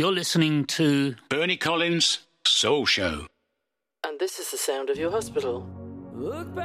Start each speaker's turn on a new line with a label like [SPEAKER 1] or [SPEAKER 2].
[SPEAKER 1] You're listening to
[SPEAKER 2] Bernie Collins' Soul Show.
[SPEAKER 3] And this is the sound of your hospital. Look back.